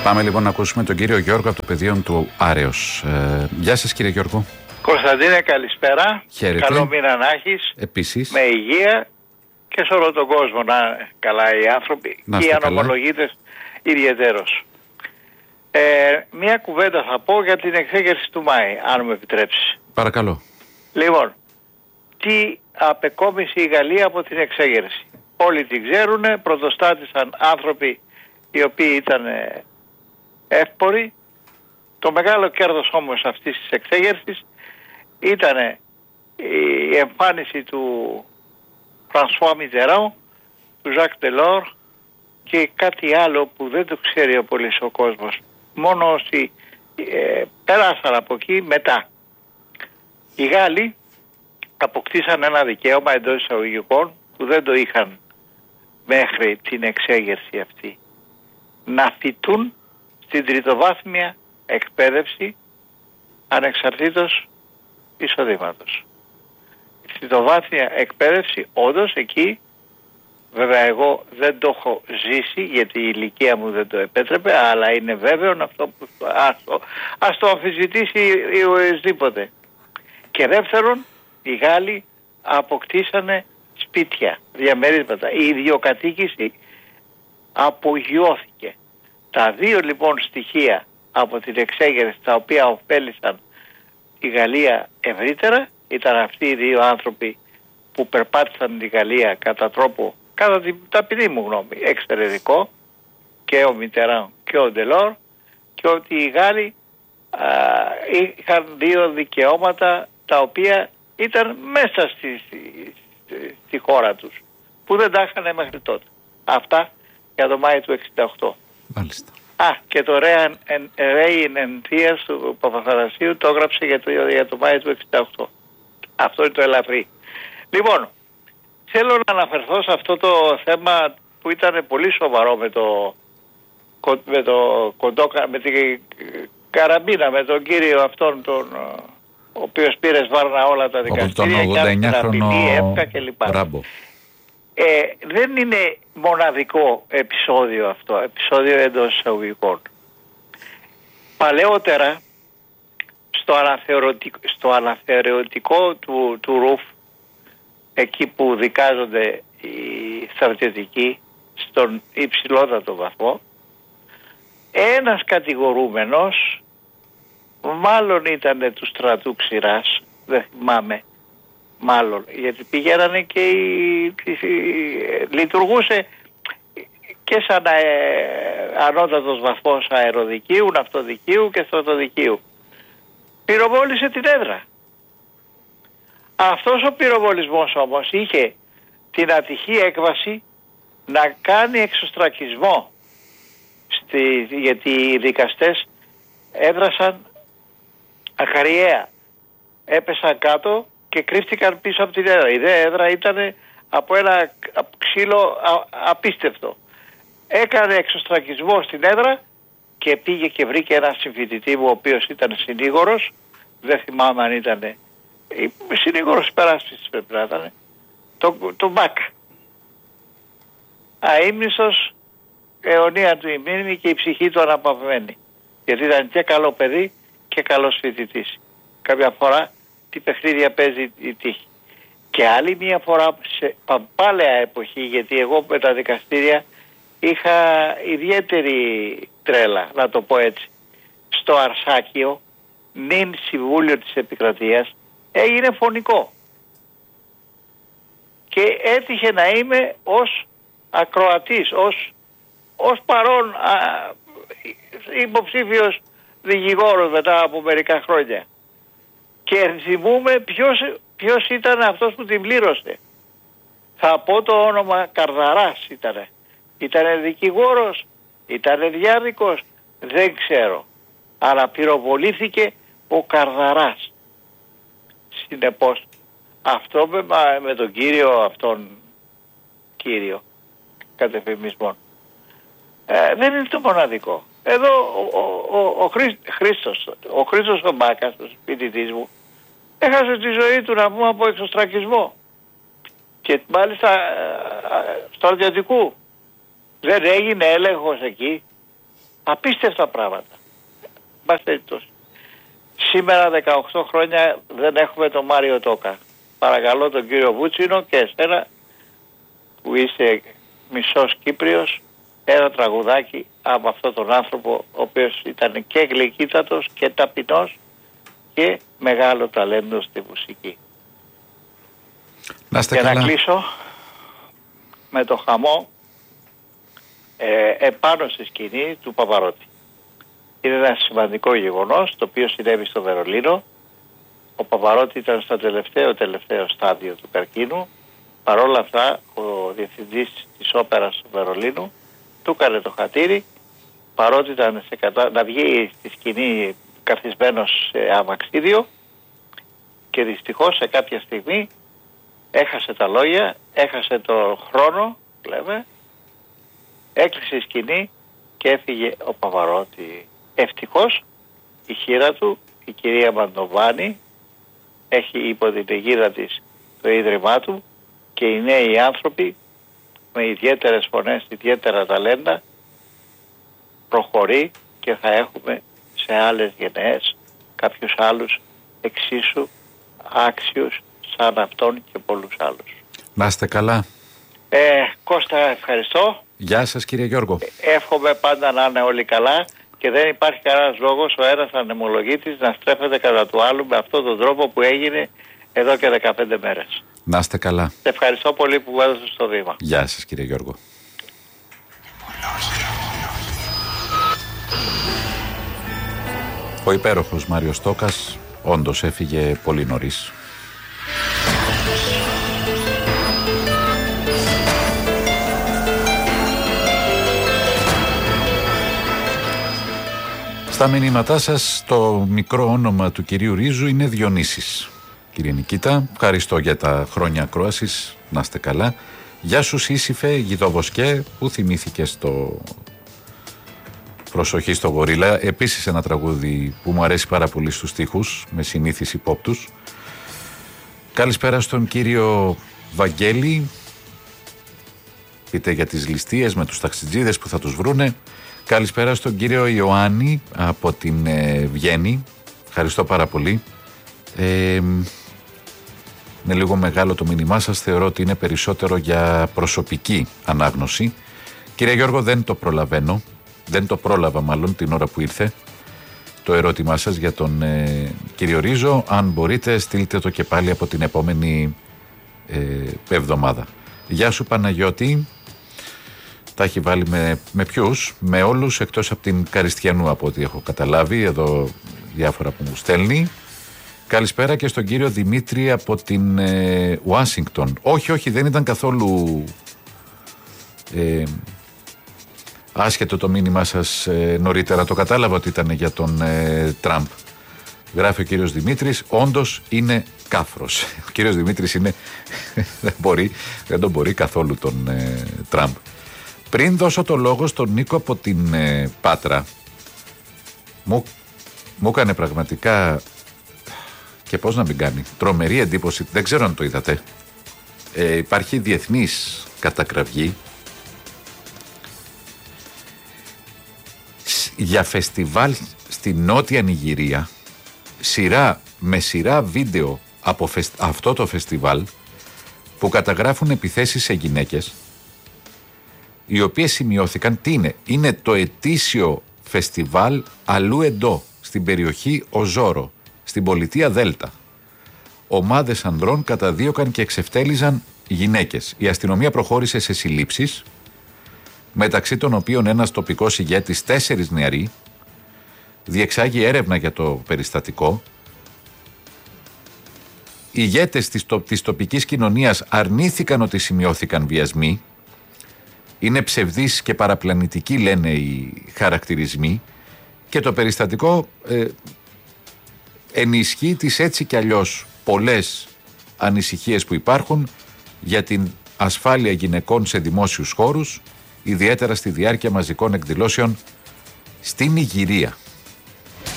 Πάμε λοιπόν να ακούσουμε τον κύριο Γιώργο από το πεδίο του Άρεος. Γεια σας κύριε Γιώργο. Κωνσταντίνε, καλησπέρα. Χαίρετε. Καλό μήνα να έχεις. Επίσης. Με υγεία και σε όλο τον κόσμο να είναι καλά οι άνθρωποι και οι ανομολογίτες ιδιαιτέρως. Μία κουβέντα θα πω για την εξέγερση του Μάη, αν μου επιτρέψεις. Παρακαλώ. Λοιπόν, τι απεκόμισε η Γαλλία από την εξέγερση? Όλοι την ξέρουνε, πρωτοστάτησαν άνθρωποι οι οποίοι ήταν εύποροι. Το μεγάλο κέρδος όμως αυτής της εξέγερσης ήταν η εμφάνιση του Φρανσουά Μιτεράν, του Ζακ Ντελόρ και κάτι άλλο που δεν το ξέρει ο πολύς ο κόσμος. Μόνο όσοι πέρασαν από εκεί μετά. Οι Γάλλοι αποκτήσαν ένα δικαίωμα εντός εισαγωγικών που δεν το είχαν μέχρι την εξέγερση αυτή. Να φοιτούν στην τριτοβάθμια εκπαίδευση ανεξαρτήτως εισοδήματος. Η τριτοβάθμια εκπαίδευση όντως εκεί, βέβαια εγώ δεν το έχω ζήσει γιατί η ηλικία μου δεν το επέτρεπε, αλλά είναι βέβαιο αυτό που ας το αμφισβητήσει οποιοσδήποτε. Και δεύτερον, οι Γάλλοι αποκτήσανε σπίτια, διαμερίσματα. Η ιδιοκατοίκηση απογειώθηκε. Τα δύο λοιπόν στοιχεία από την εξέγερση τα οποία ωφέλησαν τη Γαλλία ευρύτερα ήταν αυτοί οι δύο άνθρωποι που περπάτησαν τη Γαλλία κατά τρόπο, κατά την ταπεινή μου γνώμη, εξαιρετικό, και ο Μιτεράν και ο Ντελόρ, και ότι οι Γάλλοι είχαν δύο δικαιώματα τα οποία ήταν μέσα στη χώρα τους, που δεν τα είχαν μέχρι τότε. Αυτά για το Μάη του 1968. Μάλιστα. Και το Reign and Tears του Παπαθανασίου το έγραψε για το Μάη του 1968. Αυτό είναι το ελαφρύ. Λοιπόν, θέλω να αναφερθώ σε αυτό το θέμα που ήταν πολύ σοβαρό με την καραμπίνα, με τον κύριο αυτόν ο οποίος πήρε σβάρνα όλα τα δικαστήρια και άρχισε να απειλεί ΕΠΚΑ κλπ. Δεν είναι μοναδικό επεισόδιο αυτό, επεισόδιο εντός εισαγωγικών. Παλαιότερα στο αναθεωρητικό του Ρουφ, εκεί που δικάζονται οι στρατιωτικοί στον υψηλότατο βαθμό, ένας κατηγορούμενος, μάλλον ήταν του στρατού Ξηράς, δεν θυμάμαι, μάλλον, γιατί πηγαίνανε και λειτουργούσε και σαν ανώτατος βαθμός αεροδικίου, ναυτοδικίου και στρατοδικίου. Πυροβόλησε την έδρα. Αυτός ο πυροβολισμός όμως είχε την ατυχή έκβαση να κάνει εξωστρακισμό, γιατί οι δικαστές έδρασαν ακαριέα. Έπεσαν κάτω και κρύφτηκαν πίσω από την έδρα. Η δε έδρα ήταν από ένα ξύλο απίστευτο. Έκανε εξωστρακισμό στην έδρα και πήγε και βρήκε ένα συμφοιτητή μου, ο οποίος ήταν συνήγορος, δεν θυμάμαι αν ήταν συνήγορος υπεράσπισης, πρέπει να ήταν, το Μπακ. Αείμνηστος, αιωνία του η μνήμη και η ψυχή του αναπαυμένη. Γιατί ήταν και καλό παιδί και καλός φοιτητής. Κάποια φορά τι παιχνίδια παίζει η τύχη. Και άλλη μια φορά σε παπάλαια εποχή, γιατί εγώ με τα δικαστήρια είχα ιδιαίτερη τρέλα, να το πω έτσι. Στο Αρσάκιο, νυν Συμβούλιο της Επικρατείας, έγινε φωνικό. Και έτυχε να είμαι ως ακροατής, ως παρόν υποψήφιος δικηγόρος μετά από μερικά χρόνια. Και θυμούμε ποιος ήταν αυτός που την πλήρωσε. Θα πω το όνομα, Καρδαράς ήτανε. Ήτανε δικηγόρος, ήτανε διάδικος, δεν ξέρω. Αλλά πυροβολήθηκε ο Καρδαράς. Συνεπώς, αυτό με τον κύριο κατεφημισμών, δεν είναι το μοναδικό. Εδώ ο Χρήστος ο Μπάκας, ο σπιτητής μου, έχασε τη ζωή του να πούμε από εξωστρακισμό. Και μάλιστα στρατιωτικού. Δεν έγινε έλεγχος εκεί. Απίστευτα πράγματα. Σήμερα 18 χρόνια δεν έχουμε τον Μάριο Τόκα. Παρακαλώ τον κύριο Βούτσινο και εσένα που είσαι μισός Κύπριος, ένα τραγουδάκι από αυτόν τον άνθρωπο, ο οποίος ήταν και γλυκύτατος και ταπεινός και μεγάλο ταλέντο στη μουσική. Και να κλείσω με το χαμό επάνω στη σκηνή του Παπαρότη. Είναι ένα σημαντικό γεγονός το οποίο συνέβη στο Βερολίνο. Ο Παπαρότη ήταν στο τελευταίο στάδιο του καρκίνου. Παρ' όλα αυτά ο διευθυντής της όπερας του Βερολίνου του έκανε το χατήρι, παρότι ήταν να βγει στη σκηνή καθισμένος σε αμαξίδιο, και δυστυχώς σε κάποια στιγμή έχασε τα λόγια, έχασε το χρόνο, λέμε, έκλεισε η σκηνή και έφυγε ο Παπαρότη. Ευτυχώς η χείρα του, η κυρία Μαντοβάνη, έχει υπό την αιγίδα της το ίδρυμά του, και οι νέοι άνθρωποι με ιδιαίτερες φωνές, ιδιαίτερα ταλέντα, προχωρεί και θα έχουμε σε άλλες γενναίες κάποιους άλλους εξίσου άξιους σαν αυτόν και πολλούς άλλους. Να είστε καλά. Κώστα, ευχαριστώ. Γεια σας κύριε Γιώργο. Εύχομαι πάντα να είναι όλοι καλά και δεν υπάρχει κανένας λόγος ο ένας ανεμολογήτης να στρέφεται κατά του άλλου με αυτόν τον τρόπο που έγινε εδώ και 15 μέρες. Να είστε καλά. Ευχαριστώ πολύ που μου έδωσες το βήμα. Γεια σας κύριε Γιώργο. Ο υπέροχος Μάριος Τόκας όντως έφυγε πολύ νωρίς. Στα μηνύματά σας το μικρό όνομα του κυρίου Ρίζου είναι Διονύσης. Κύριε Νικήτα, ευχαριστώ για τα χρόνια ακρόασης, να είστε καλά. Γεια σου Σύσυφε, Γιδοβοσκέ, που θυμήθηκε στο Προσοχή στο Γορίλα. Επίσης ένα τραγούδι που μου αρέσει πάρα πολύ στους στίχους, με συνήθεις υπόπτους. Καλησπέρα στον κύριο Βαγγέλη. Πείτε για τις ληστείες με τους ταξιτζίδες που θα τους βρούνε. Καλησπέρα στον κύριο Ιωάννη από την Βιέννη. Ευχαριστώ πάρα πολύ. Είναι λίγο μεγάλο το μήνυμά σας. Θεωρώ ότι είναι περισσότερο για προσωπική ανάγνωση. Κύριε Γιώργο, δεν το προλαβαίνω. Δεν το πρόλαβα μάλλον την ώρα που ήρθε το ερώτημά σας για τον κύριο Ρίζο. Αν μπορείτε στείλτε το και πάλι από την επόμενη εβδομάδα. Γεια σου Παναγιώτη. Τα έχει βάλει με ποιους? Με όλους εκτός από την Καριστιανού, από ό,τι έχω καταλάβει. Εδώ διάφορα που μου στέλνει. Καλησπέρα και στον κύριο Δημήτρη από την Ουάσιγκτον. Όχι, δεν ήταν καθόλου άσχετο το μήνυμά σας νωρίτερα. Το κατάλαβα ότι ήταν για τον Τραμπ. Γράφει ο κύριος Δημήτρης, όντως είναι κάφρος. Ο κύριος Δημήτρης είναι δεν τον μπορεί καθόλου τον Τραμπ. Πριν δώσω το λόγο στον Νίκο από την Πάτρα, μου έκανε πραγματικά, και πώς να μην κάνει, τρομερή εντύπωση, δεν ξέρω αν το είδατε. Υπάρχει διεθνής κατακραυγή για φεστιβάλ στη Νότια Νιγηρία, σειρά βίντεο από αυτό το φεστιβάλ που καταγράφουν επιθέσεις σε γυναίκες, οι οποίες σημειώθηκαν. Τι είναι το ετήσιο φεστιβάλ Αλού Εντό στην περιοχή Οζόρο, στην πολιτεία Δέλτα. Ομάδες ανδρών καταδίωκαν και εξευτέλιζαν γυναίκες. Η αστυνομία προχώρησε σε συλλήψεις, μεταξύ των οποίων ένας τοπικός ηγέτης, 4 νεαροί, διεξάγει έρευνα για το περιστατικό. Οι ηγέτες της τοπικής κοινωνίας αρνήθηκαν ότι σημειώθηκαν βιασμοί. Είναι ψευδείς και παραπλανητικοί, λένε οι χαρακτηρισμοί, και το περιστατικό ενισχύει τις έτσι κι αλλιώς πολλές ανησυχίες που υπάρχουν για την ασφάλεια γυναικών σε δημόσιους χώρους, ιδιαίτερα στη διάρκεια μαζικών εκδηλώσεων στην Νιγηρία.